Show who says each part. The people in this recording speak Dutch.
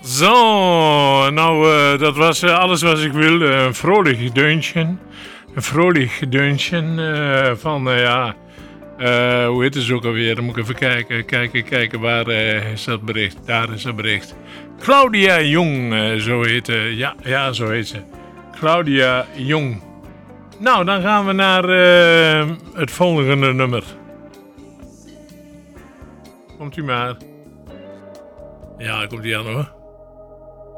Speaker 1: Zo, nou, dat was alles wat ik wilde. Een vrolijk deuntje. Een vrolijk deuntje van, hoe heet het ook alweer? Dan moet ik even kijken, waar is dat bericht? Daar is dat bericht. Claudia Jong, zo heet ze. Ja, zo heet ze. Claudia Jong. Nou, dan gaan we naar het volgende nummer. Komt u maar. Ja, komt ie aan hoor.